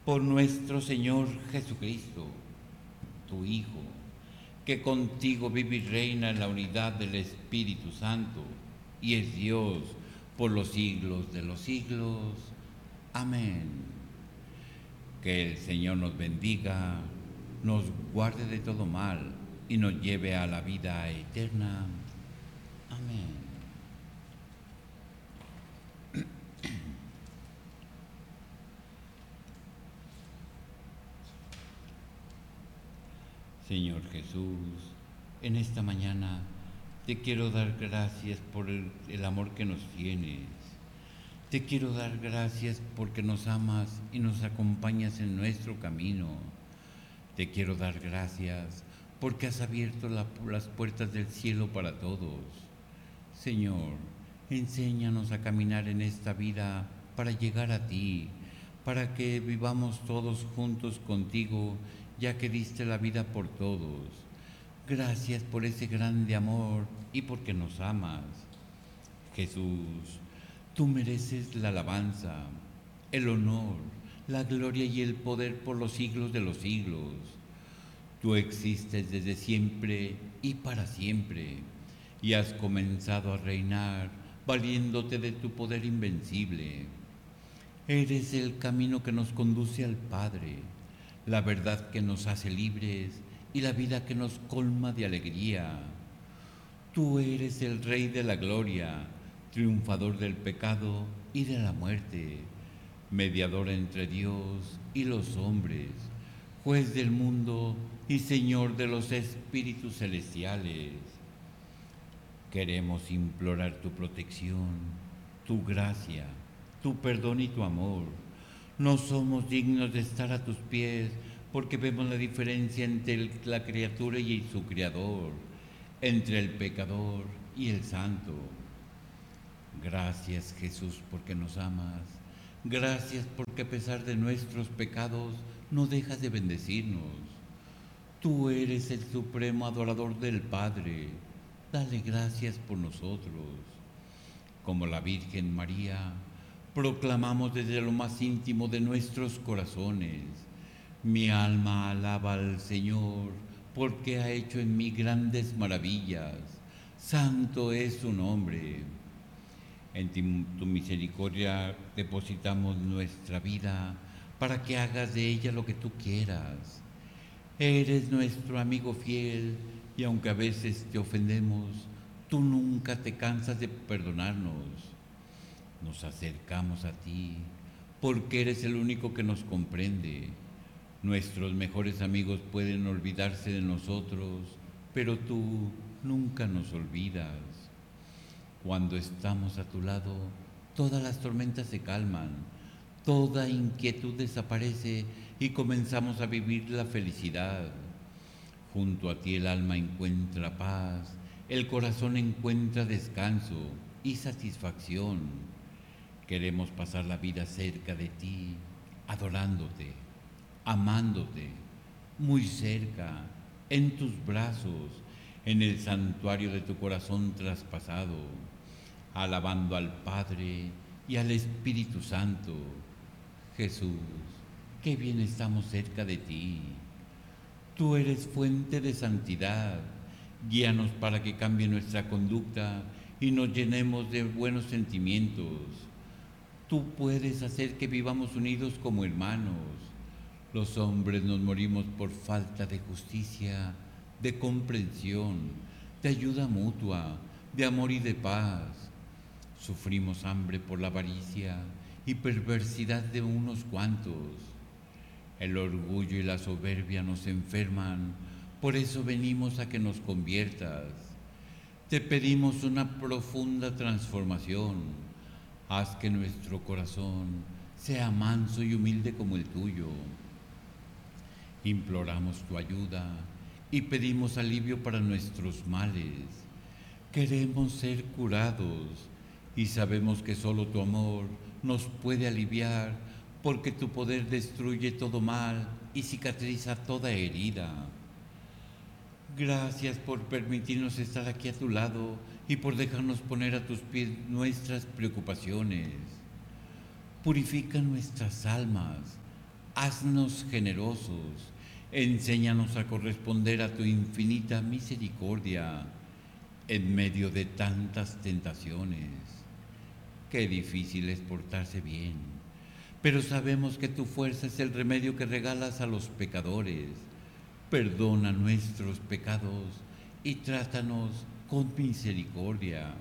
por nuestro Señor Jesucristo, tu Hijo, que contigo vive y reina en la unidad del Espíritu Santo, y es Dios por los siglos de los siglos. Amén. Que el Señor nos bendiga, nos guarde de todo mal y nos lleve a la vida eterna. Amén. Señor Jesús, en esta mañana te quiero dar gracias por el amor que nos tienes. Te quiero dar gracias porque nos amas y nos acompañas en nuestro camino. Te quiero dar gracias porque has abierto las puertas del cielo para todos. Señor, enséñanos a caminar en esta vida para llegar a ti, para que vivamos todos juntos contigo, ya que diste la vida por todos. Gracias por ese grande amor y porque nos amas. Jesús, tú mereces la alabanza, el honor, la gloria y el poder por los siglos de los siglos. Tú existes desde siempre y para siempre, y has comenzado a reinar valiéndote de tu poder invencible. Eres el camino que nos conduce al Padre, la verdad que nos hace libres y la vida que nos colma de alegría. Tú eres el Rey de la gloria, triunfador del pecado y de la muerte, mediador entre Dios y los hombres, juez del mundo y Señor de los espíritus celestiales. Queremos implorar tu protección, tu gracia, tu perdón y tu amor. No somos dignos de estar a tus pies porque vemos la diferencia entre la criatura y su creador, entre el pecador y el santo. Gracias, Jesús, porque nos amas. Gracias porque a pesar de nuestros pecados no dejas de bendecirnos. Tú eres el supremo adorador del Padre. Dale gracias por nosotros. Como la Virgen María, proclamamos desde lo más íntimo de nuestros corazones: mi alma alaba al Señor, porque ha hecho en mí grandes maravillas. Santo es su nombre. En tu misericordia depositamos nuestra vida para que hagas de ella lo que tú quieras. Eres nuestro amigo fiel y aunque a veces te ofendemos, tú nunca te cansas de perdonarnos. Nos acercamos a ti porque eres el único que nos comprende. Nuestros mejores amigos pueden olvidarse de nosotros, pero tú nunca nos olvidas. Cuando estamos a tu lado, todas las tormentas se calman, toda inquietud desaparece y comenzamos a vivir la felicidad. Junto a ti el alma encuentra paz, el corazón encuentra descanso y satisfacción. Queremos pasar la vida cerca de ti, adorándote, amándote, muy cerca, en tus brazos, en el santuario de tu corazón traspasado, alabando al Padre y al Espíritu Santo. Jesús, qué bien estamos cerca de ti. Tú eres fuente de santidad. Guíanos para que cambie nuestra conducta y nos llenemos de buenos sentimientos. Tú puedes hacer que vivamos unidos como hermanos. Los hombres nos morimos por falta de justicia, de comprensión, de ayuda mutua, de amor y de paz. Sufrimos hambre por la avaricia y perversidad de unos cuantos. El orgullo y la soberbia nos enferman, por eso venimos a que nos conviertas. Te pedimos una profunda transformación. Haz que nuestro corazón sea manso y humilde como el tuyo. Imploramos tu ayuda y pedimos alivio para nuestros males. Queremos ser curados y sabemos que solo tu amor nos puede aliviar, porque tu poder destruye todo mal y cicatriza toda herida. Gracias por permitirnos estar aquí a tu lado y por dejarnos poner a tus pies nuestras preocupaciones. Purifica nuestras almas, haznos generosos, enséñanos a corresponder a tu infinita misericordia en medio de tantas tentaciones. Qué difícil es portarse bien, pero sabemos que tu fuerza es el remedio que regalas a los pecadores. Perdona nuestros pecados y trátanos con misericordia.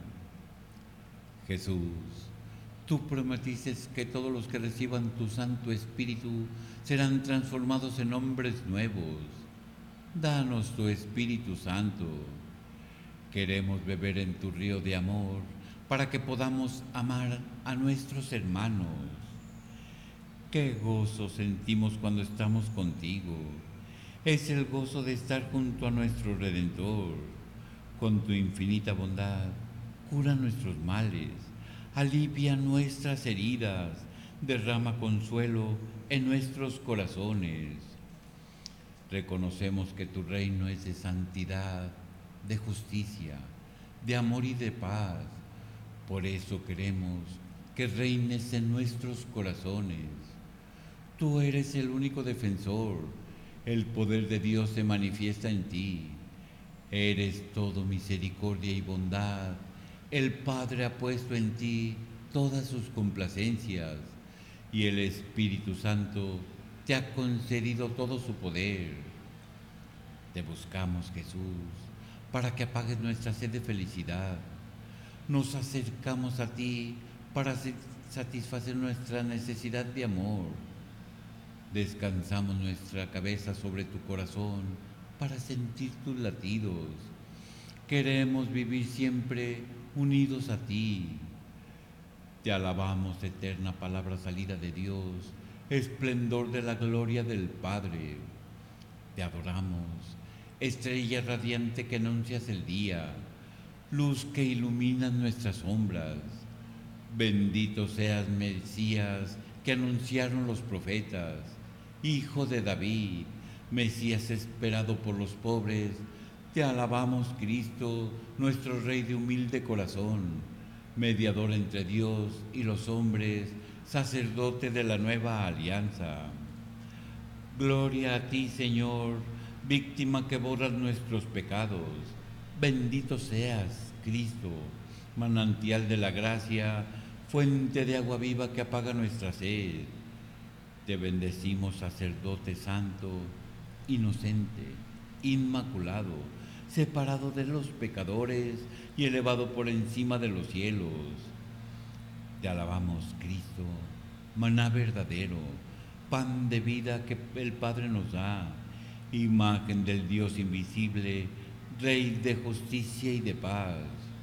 Jesús, tú prometiste que todos los que reciban tu Santo Espíritu serán transformados en hombres nuevos. Danos tu Espíritu Santo. Queremos beber en tu río de amor para que podamos amar a nuestros hermanos. Qué gozo sentimos cuando estamos contigo. Es el gozo de estar junto a nuestro Redentor. Con tu infinita bondad, cura nuestros males, alivia nuestras heridas, derrama consuelo en nuestros corazones. Reconocemos que tu reino es de santidad, de justicia, de amor y de paz. Por eso queremos que reines en nuestros corazones. Tú eres el único defensor. El poder de Dios se manifiesta en ti. Eres todo misericordia y bondad. El Padre ha puesto en ti todas sus complacencias y el Espíritu Santo te ha concedido todo su poder. Te buscamos, Jesús, para que apagues nuestra sed de felicidad. Nos acercamos a ti para satisfacer nuestra necesidad de amor. Descansamos nuestra cabeza sobre tu corazón para sentir tus latidos. Queremos vivir siempre unidos a ti. Te alabamos, eterna palabra salida de Dios, esplendor de la gloria del Padre. Te adoramos, estrella radiante que anuncias el día, luz que ilumina nuestras sombras. Bendito seas, Mesías, que anunciaron los profetas, Hijo de David, Mesías esperado por los pobres. Te alabamos, Cristo, nuestro Rey de humilde corazón, mediador entre Dios y los hombres, sacerdote de la nueva alianza. Gloria a ti, Señor, víctima que borras nuestros pecados. Bendito seas, Cristo, manantial de la gracia, fuente de agua viva que apaga nuestra sed. Te bendecimos, sacerdote santo, inocente, inmaculado, separado de los pecadores y elevado por encima de los cielos. Te alabamos, Cristo, maná verdadero, pan de vida que el Padre nos da, imagen del Dios invisible, Rey de justicia y de paz.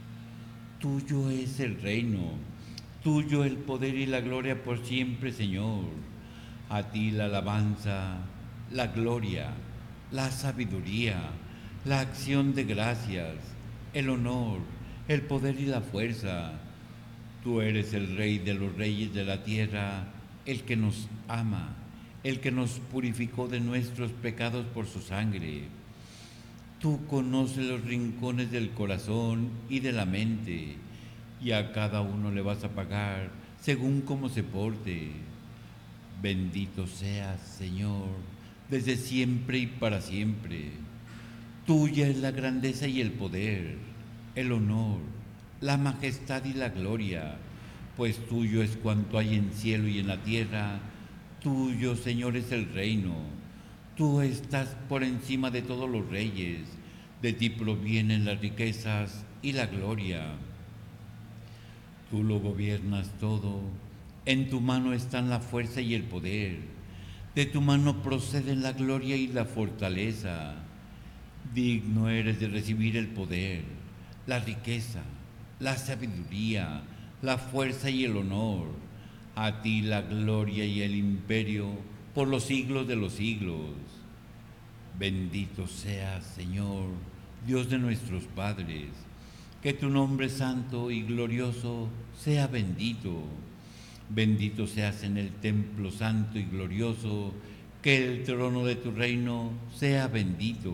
Tuyo es el reino, tuyo el poder y la gloria por siempre, Señor. A ti la alabanza, la gloria, la sabiduría, la acción de gracias, el honor, el poder y la fuerza. Tú eres el Rey de los reyes de la tierra, el que nos ama, el que nos purificó de nuestros pecados por su sangre. Tú conoces los rincones del corazón y de la mente, y a cada uno le vas a pagar según cómo se porte. Bendito seas, Señor, desde siempre y para siempre. Tuya es la grandeza y el poder, el honor, la majestad y la gloria, pues tuyo es cuanto hay en cielo y en la tierra. Tuyo, Señor, es el reino. Tú estás por encima de todos los reyes. De ti provienen las riquezas y la gloria. Tú lo gobiernas todo. En tu mano están la fuerza y el poder. De tu mano proceden la gloria y la fortaleza. Digno eres de recibir el poder, la riqueza, la sabiduría, la fuerza y el honor. A ti la gloria y el imperio por los siglos de los siglos. Bendito seas, Señor, Dios de nuestros padres. Que tu nombre santo y glorioso sea bendito. Bendito seas en el templo santo y glorioso. Que el trono de tu reino sea bendito.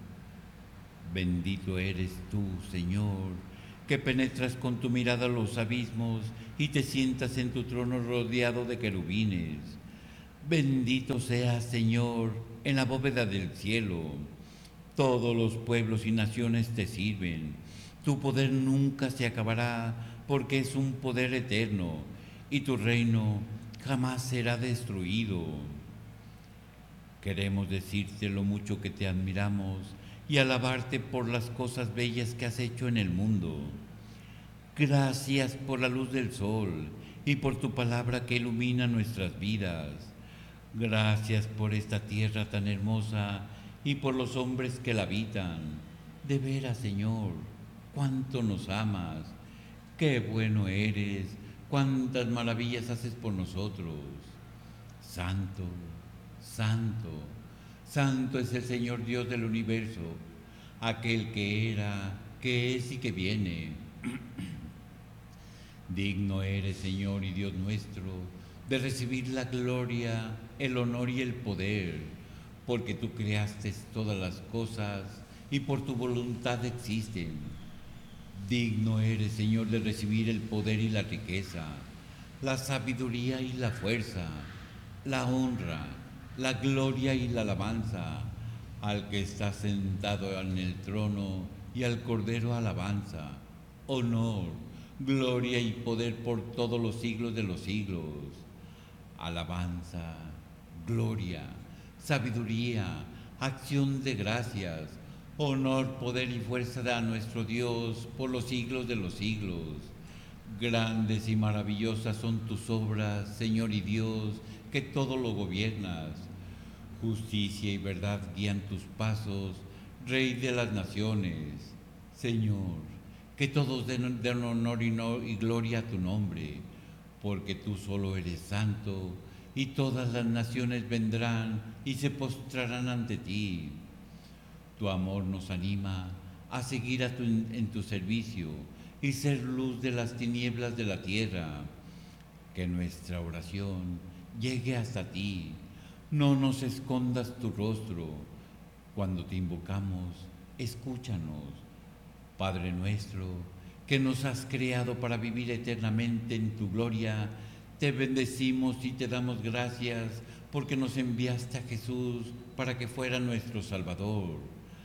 Bendito eres tú, Señor, que penetras con tu mirada los abismos y te sientas en tu trono rodeado de querubines. Bendito seas, Señor, en la bóveda del cielo. Todos los pueblos y naciones te sirven. Tu poder nunca se acabará porque es un poder eterno y tu reino jamás será destruido. Queremos decirte lo mucho que te admiramos y alabarte por las cosas bellas que has hecho en el mundo. Gracias por la luz del sol y por tu palabra que ilumina nuestras vidas. Gracias por esta tierra tan hermosa y por los hombres que la habitan. De veras, Señor, cuánto nos amas. Qué bueno eres. Cuántas maravillas haces por nosotros. Santo, santo, santo es el Señor Dios del universo, aquel que era, que es y que viene. Digno eres, Señor y Dios nuestro, de recibir la gloria, el honor y el poder, porque tú creaste todas las cosas y por tu voluntad existen. Digno eres, Señor, de recibir el poder y la riqueza, la sabiduría y la fuerza, la honra, la gloria y la alabanza, al que está sentado en el trono y al Cordero alabanza, honor, gloria y poder por todos los siglos de los siglos. Alabanza, gloria, sabiduría, acción de gracias, honor, poder y fuerza a nuestro Dios por los siglos de los siglos. Grandes y maravillosas son tus obras, Señor y Dios, que todo lo gobiernas. Justicia y verdad guían tus pasos, Rey de las naciones. Señor, que todos den honor y gloria a tu nombre, porque tú solo eres santo, y todas las naciones vendrán y se postrarán ante ti. Tu amor nos anima a seguir en tu servicio y ser luz de las tinieblas de la tierra. Que nuestra oración llegue hasta ti. No nos escondas tu rostro. Cuando te invocamos, escúchanos. Padre nuestro, que nos has creado para vivir eternamente en tu gloria, te bendecimos y te damos gracias porque nos enviaste a Jesús para que fuera nuestro Salvador.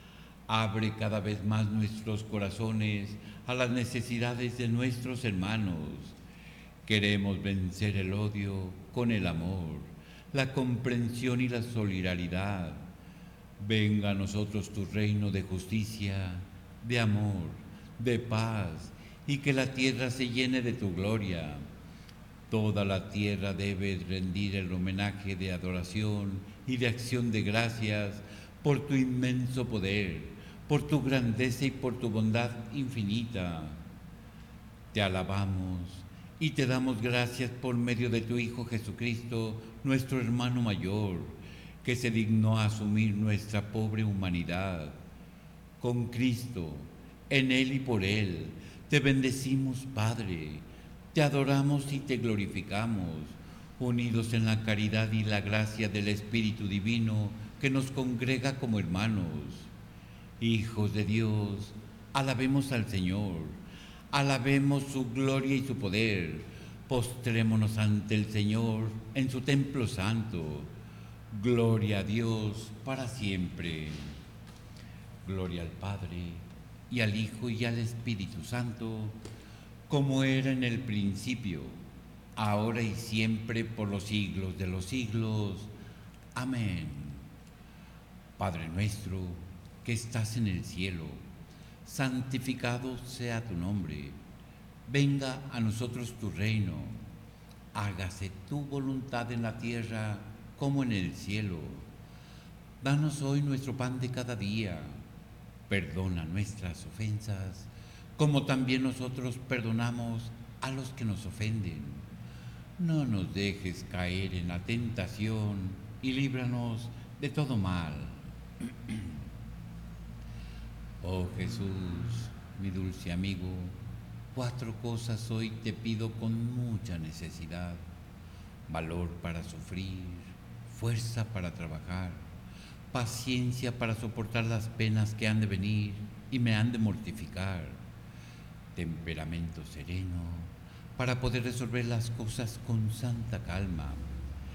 Abre cada vez más nuestros corazones a las necesidades de nuestros hermanos. Queremos vencer el odio con el amor, la comprensión y la solidaridad. Venga a nosotros tu reino de justicia, de amor, de paz, y que la tierra se llene de tu gloria. Toda la tierra debe rendir el homenaje de adoración y de acción de gracias por tu inmenso poder, por tu grandeza y por tu bondad infinita. Te alabamos y te damos gracias por medio de tu Hijo Jesucristo, nuestro hermano mayor, que se dignó a asumir nuestra pobre humanidad. Con Cristo, en Él y por Él, te bendecimos, Padre, te adoramos y te glorificamos, unidos en la caridad y la gracia del Espíritu Divino que nos congrega como hermanos. Hijos de Dios, alabemos al Señor, alabemos su gloria y su poder, postrémonos ante el Señor en su templo santo. Gloria a Dios para siempre. Gloria al Padre, y al Hijo, y al Espíritu Santo, como era en el principio, ahora y siempre, por los siglos de los siglos. Amén. Padre nuestro, que estás en el cielo, santificado sea tu nombre. Venga a nosotros tu reino. Hágase tu voluntad en la tierra como en el cielo. Danos hoy nuestro pan de cada día. Perdona nuestras ofensas, como también nosotros perdonamos a los que nos ofenden. No nos dejes caer en la tentación y líbranos de todo mal. Oh Jesús, mi dulce amigo, 4 cosas hoy te pido con mucha necesidad: valor para sufrir, fuerza para trabajar, paciencia para soportar las penas que han de venir y me han de mortificar, temperamento sereno para poder resolver las cosas con santa calma,